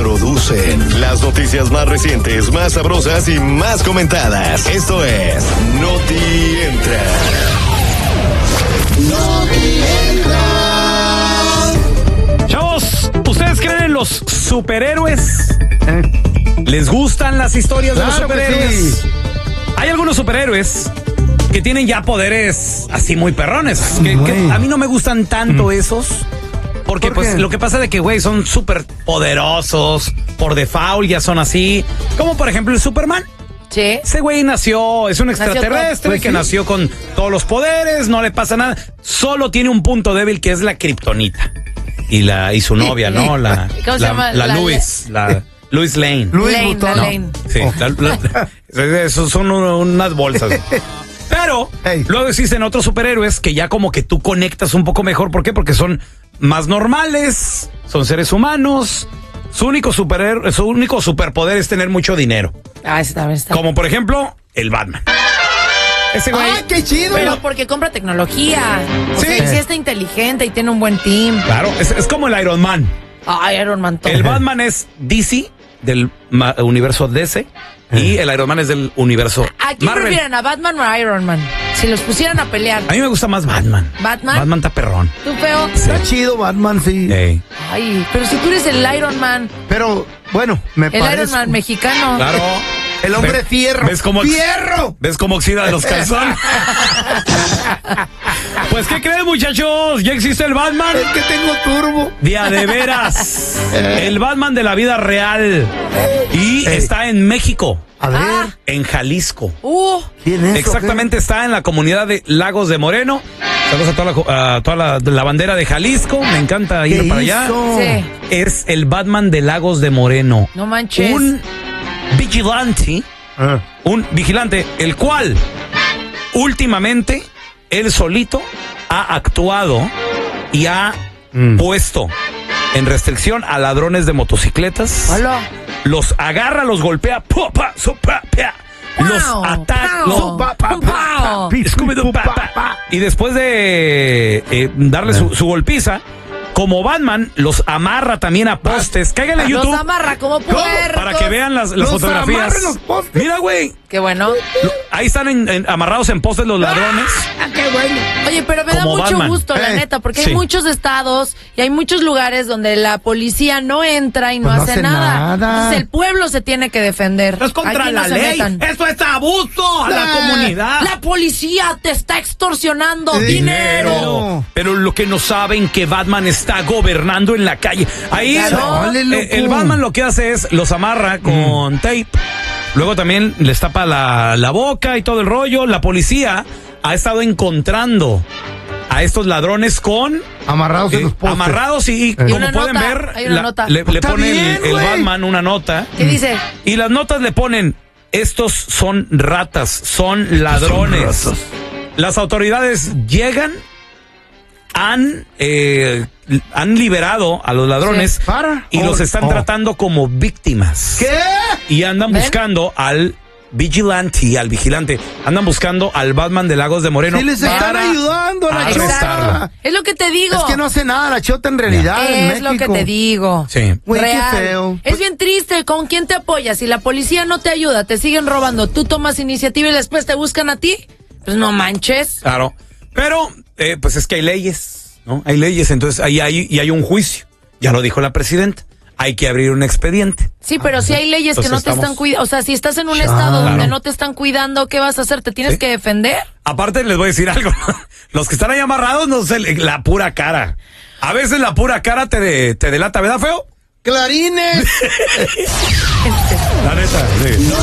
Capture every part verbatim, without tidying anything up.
introducen las noticias más recientes, más sabrosas y más comentadas. Esto es Noti Entra. Noti Entra. Chavos, ¿ustedes creen en los superhéroes? ¿Eh? ¿Les gustan las historias claro de los superhéroes? Sí. Hay algunos superhéroes que tienen ya poderes así muy perrones. Que, que a mí no me gustan tanto mm. esos. Porque ¿Por pues lo que pasa de que, güey, son súper poderosos. Por default ya son así. Como por ejemplo el Superman. Sí. Ese güey nació, es un extraterrestre pues, que sí. nació con todos los poderes, no le pasa nada. Solo tiene un punto débil que es la kriptonita. Y la y su novia, ¿no? La, ¿Cómo la, se llama? La, la Lois, la Lois Lane. Lois Lane, la ¿no? Lane. Sí, oh. la, la, esos son unas bolsas. Pero hey. luego existen otros superhéroes que ya como que tú conectas un poco mejor. ¿Por qué? Porque son más normales, son seres humanos. Su único superhéroe, su único superpoder es tener mucho dinero. Ah, está bien, está. Como por ejemplo, el Batman. Ese güey. ¡Ah, qué chido! Pero porque compra tecnología. O sí. sea, sí está inteligente y tiene un buen team. Claro, es, es como el Iron Man. Ay, Iron Man. Todo. El Batman es D C, del ma- universo D C. Y el Iron Man es del universo ¿A quién Marvel. prefieren, a Batman o a Iron Man? Si los pusieran a pelear. A mí me gusta más Batman. ¿Batman? Batman está perrón. ¿Tú, feo? Sí. Está chido Batman, sí. Hey. Ay, pero si tú eres el Iron Man. Pero, bueno, me el parece... El Iron Man mexicano. Claro. El hombre ¿Ves, fierro. ¿Ves cómo, ¡Fierro! ¿Ves cómo oxida los calzones? Pues, ¿qué creen, muchachos? ¿Ya existe el Batman? Es que tengo turbo. Día de veras. El Batman de la vida real. Y Ey. está en México. A ver. Ah. En Jalisco. Uh. ¿Quién es? Exactamente, ¿qué? Está en la comunidad de Lagos de Moreno. Saludos a toda la, a toda la, la bandera de Jalisco. Me encanta ir para allá. Sí. Es el Batman de Lagos de Moreno. No manches. Un vigilante. Ah. Un vigilante, el cual últimamente él solito ha actuado y ha mm. puesto en restricción a ladrones de motocicletas. Hola. Los agarra, los golpea, pupa, sopa, pea, wow, los ataca, wow, wow. Y después de eh, darle su, su golpiza, como Batman, los amarra también a postes. Cáiganle a YouTube. Los amarra como puercos. Para que vean las, las los fotografías. Los postes. Mira, güey. Qué bueno. Ahí están en, en, amarrados en postes los ladrones. Ah, qué bueno. Oye, pero me como da mucho Batman. gusto, la eh, neta, porque sí. hay muchos estados y hay muchos lugares donde la policía no entra y no, pues no hace, hace nada. nada. Entonces el pueblo se tiene que defender. Es contra Aquí la no ley. Eso es abuso a la, la comunidad. La policía te está extorsionando Sí, dinero. dinero. Pero lo que no saben que Batman está gobernando en la calle. Ahí Claro. el, el, el Batman lo que hace es los amarra con mm. tape. Luego también les tapa la, la boca y todo el rollo. La policía ha estado encontrando a estos ladrones con amarrados eh, en los postes. Amarrados y, y Y como una pueden nota, ver, hay una la, nota. le, le Está pone bien, el, el güey. Batman una nota. ¿Qué dice? Y las notas le ponen: estos son ratas, son ladrones. Son ratas. Las autoridades llegan, han eh, han liberado a los ladrones Sí. Para. y oh, los están oh. tratando como víctimas. ¿Qué? Y andan ¿Ven? buscando al vigilante, al vigilante. Andan buscando al Batman de Lagos de Moreno. Sí, les están para ayudando a la arrestarlo. chota. Es lo que te digo. Es que no hace nada la chota en realidad en Es lo que México. te digo. Sí. Güey, qué Real. feo. Es bien triste. ¿Con quién te apoyas? Si la policía no te ayuda, te siguen robando, tú tomas iniciativa y después te buscan a ti, pues no manches. Claro. Pero, eh, pues es que hay leyes, ¿no? Hay leyes, entonces ahí hay, y hay un juicio. Ya lo dijo la presidenta. Hay que abrir un expediente. Sí, pero si hay leyes Entonces que no te estamos- están cuidando, o sea, si estás en un Claro. estado donde no te están cuidando, ¿qué vas a hacer? ¿Te tienes ¿Sí? que defender? Aparte, les voy a decir algo. Los que están ahí amarrados, no sé, la pura cara. A veces la pura cara te, de- te delata, ¿verdad, feo? ¡Clarines! La neta, sí.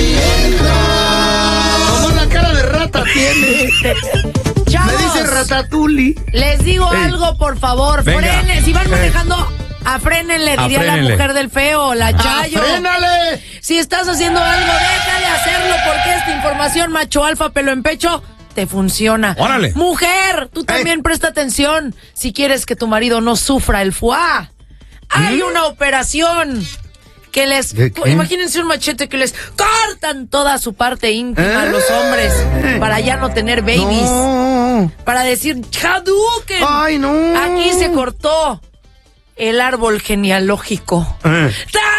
Como la cara de rata tiene. Chavos, Me dice Ratatuli. les digo Ey. algo, por favor, Venga. frenen, si van manejando, afrénenle, diría la Afrénenle. mujer del feo, la Chayo. ¡Frénale! Si estás haciendo algo, déjale hacerlo, porque esta información, macho alfa, pelo en pecho, te funciona. Órale. Mujer, tú también presta atención si quieres que tu marido no sufra el foie. Hay una operación que les... ¿De qué? Imagínense un machete que les cortan toda su parte íntima a ¿Eh? los hombres para ya no tener babies. No. Para decir, Hadouken. Ay, no. Aquí se cortó. el árbol genealógico. Eh.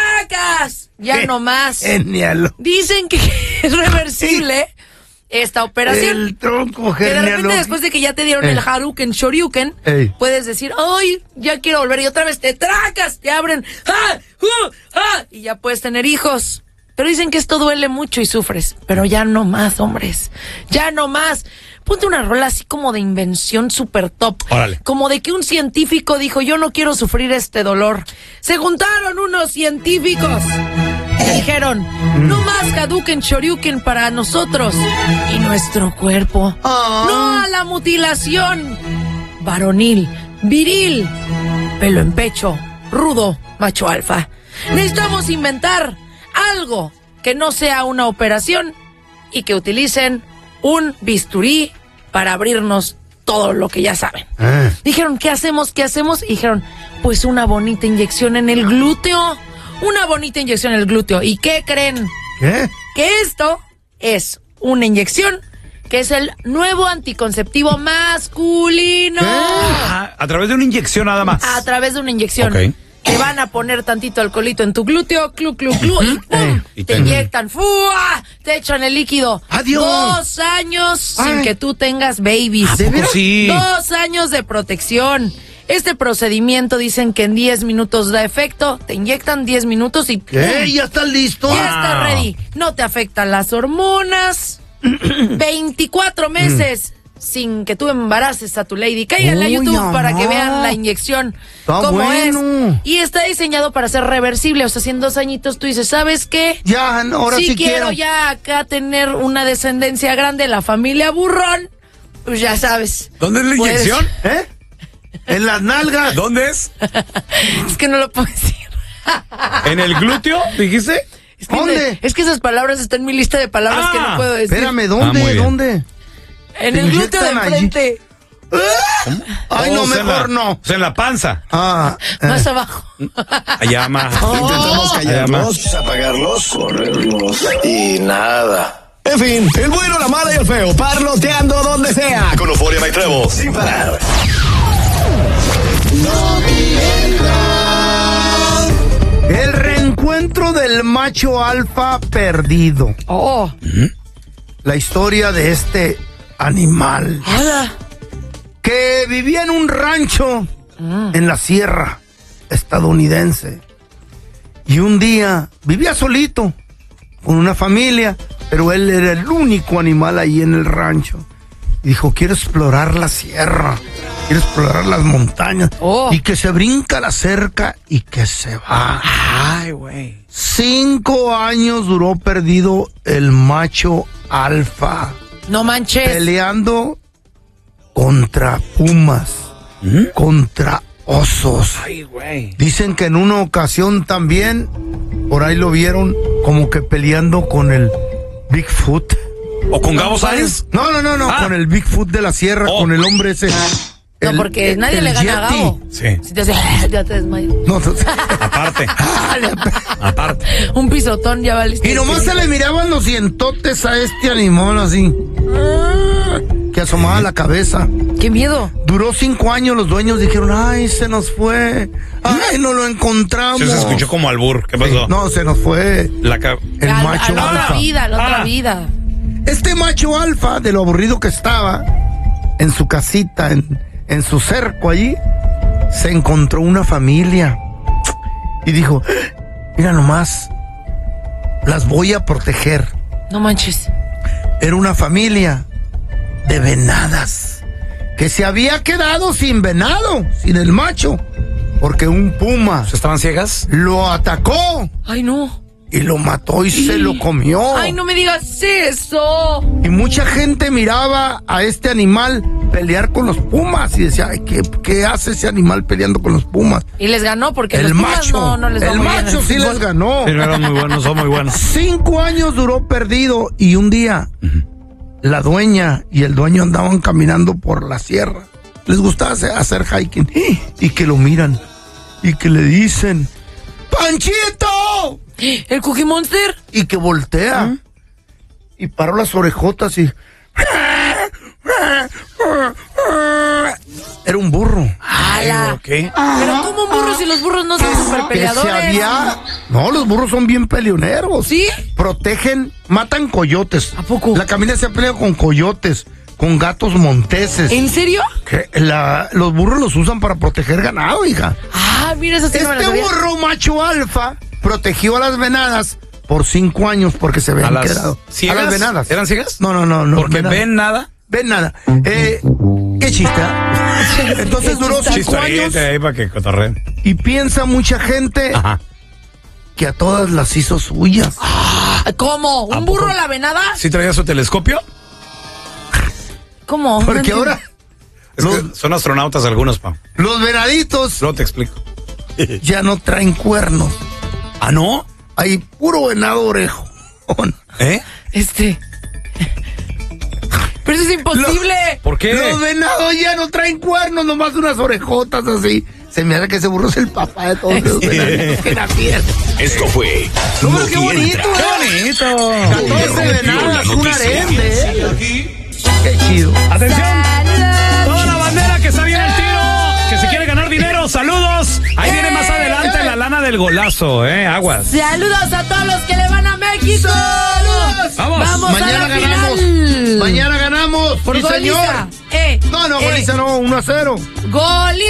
¡Tacas! Ya Eh, no más. Genial. Dicen que es reversible esta operación. El tronco Que de repente genealógico. después de que ya te dieron Eh. el Haruken Shoryuken, Ey. puedes decir, ay, ya quiero volver y otra vez te tracas, te abren, ¡ah! ¡uh! ¡ah! Y ya puedes tener hijos. Pero dicen que esto duele mucho y sufres. Pero ya no más, hombres. Ya no más. Ponte una rola así como de invención super top. Órale. Como de que un científico dijo, yo no quiero sufrir este dolor. Se juntaron unos científicos que dijeron, no más Hadouken Shoryuken para nosotros y nuestro cuerpo. Ah. No a la mutilación varonil, viril, pelo en pecho, rudo, macho alfa. Necesitamos inventar algo que no sea una operación y que utilicen un bisturí para abrirnos todo lo que ya saben. Eh. Dijeron, ¿qué hacemos? ¿Qué hacemos? Y dijeron, pues una bonita inyección en el glúteo. Una bonita inyección en el glúteo. ¿Y qué creen? ¿Qué? Que esto es una inyección que es el nuevo anticonceptivo masculino. Ah, a través de una inyección nada más. A través de una inyección. Ok. Te van a poner tantito alcoholito en tu glúteo, clu, clu, clu, y ¡pum! Y te te- inyectan, ¡fua! Te echan el líquido. ¡Adiós! Dos años sin Ay. que tú tengas babies. ¿A poco sí? Dos años de protección. Este procedimiento dicen que en diez minutos da efecto. Te inyectan diez minutos y ¿Qué? ¿Ya estás listo? ya está ready. No te afectan las hormonas. veinticuatro meses sin que tú embaraces a tu lady. Cáiganle a Uy, YouTube para que mamá. vean la inyección Está como bueno. es. Y está diseñado para ser reversible. O sea, si en dos añitos tú dices, ¿sabes qué? Ya, no, ahora sí, si quiero, quiero. ya acá tener una descendencia grande, la familia burrón, pues ya sabes. ¿Dónde es la Puedes- inyección? ¿Eh? En las nalgas. ¿Dónde es? Es que no lo puedo decir. ¿En el glúteo, dijiste? Es que, ¿Dónde? es que esas palabras están en mi lista de palabras Ah, que no puedo decir. Espérame, Ah, ¿dónde? muy bien. ¿Dónde? En ¿Te el glúteo de inyectan allí? enfrente. Ay, no, Oh, o sea, en mejor la- no. O sea, en la panza. Ah, eh. Más abajo. Allá más. Intentamos callarlos, apagarlos, correrlos y nada. En fin, el bueno, la mala y el feo, parloteando donde sea. Con Euforia y Trevo, sin parar. El reencuentro del macho alfa perdido. Oh. La historia de este animal Hola. que vivía en un rancho en la sierra estadounidense. Y un día vivía solito con una familia, pero él era el único animal ahí en el rancho. Y dijo, quiero explorar la sierra, quiero explorar las montañas. Oh. Y que se brinca la cerca y que se va. Ay, güey. Cinco años duró perdido el macho alfa, No manches. peleando contra pumas, contra osos. Ay, güey. Dicen que en una ocasión también, por ahí lo vieron como que peleando con el Bigfoot. ¿O con Gabo Sáenz? No, no, no, no, Ah. con el Bigfoot de la sierra, Oh. con el hombre ese. No, el- porque el- nadie el le gana a Yeti. Gabo. Sí. Si te hace, ya te desmayas. No, no. Aparte. Aparte. Un pisotón ya valiste. Y nomás se le miraban los dientotes a este animal así, que asomaba la cabeza. ¡Qué miedo! Duró cinco años, los dueños dijeron, ay, se nos fue, ay, no lo encontramos. Sí, se escuchó como albur. ¿Qué pasó? No, se nos fue La ca- el a, macho a la alfa. otra vida, a la otra Ah. vida. Este macho alfa, de lo aburrido que estaba, en su casita, en, en su cerco allí, se encontró una familia. Y dijo, mira nomás, las voy a proteger. No manches. Era una familia de venadas que se había quedado sin venado, sin el macho, porque un puma ¿Estaban ciegas? lo atacó Ay, no. y lo mató y se lo comió. Ay, no me digas eso. Y mucha gente miraba a este animal pelear con los pumas y decía, ay, ¿qué, qué hace ese animal peleando con los pumas? Y les ganó porque El los Pumas macho, no, no les va el muy bien en macho sí fútbol. les ganó. Sí, no eran muy buenos, son muy buenos. Cinco años duró perdido y un día la dueña y el dueño andaban caminando por la sierra. Les gustaba hacer, hacer hiking y que lo miran y que le dicen, ¡Panchito! ¿El Cookie Monster? Y que voltea y paró las orejotas y era un burro. ¡Hala! Ok. Pero ¿cómo un burro si los burros no son super Que se peleadores? había... No, los burros son bien peleoneros. ¿Sí? Protegen, matan coyotes. ¿A poco? La Camila se ha peleado con coyotes, con gatos monteses. ¿En serio? Que la, los burros los usan para proteger ganado, hija. Ah, mira, eso sí no me lo Este sabía. burro macho alfa protegió a las venadas por cinco años porque se ¿A habían las quedado. ciegas? A las venadas. ¿Eran ciegas? No, no, no. no Porque venadas. ven nada. Ven nada. Eh, qué chista. Entonces Qué duró chista. cinco años Chistorita ahí para que cotorreen. y piensa mucha gente Ajá. que a todas las hizo suyas. ¿Cómo? ¿A ¿Un burro poco? a la venada? ¿Sí traía su telescopio? ¿Cómo? No Porque entiendo. ahora Es los, que son astronautas algunos, pa. los venaditos Luego te explico. ya no traen cuernos. ¿Ah, no? Hay puro venado orejo. ¿Eh? Este... Pero eso es imposible. ¿Por qué? Los venados ya no traen cuernos, nomás unas orejotas así. Se me hace que ese burro es el papá de todos los venaditos que nacieron. Esto fue No, pero qué Noti bonito, Entra. ¡Qué bonito! catorce rompió venadas, la un noticia. harem, ¿eh? Qué chido. ¡Atención! Toda la bandera que está bien el tiro, que se quiere ganar dinero, saludos. Ahí viene más adelante la lana del golazo, ¿eh? Aguas. Saludos a todos los que le van a México. ¡Saludos! Vamos. Vamos Mañana a la ganamos. final. Mañana ganamos. Por Sí, señor. goliza. Eh, No, no, eh, goliza no, uno a cero. Goliza.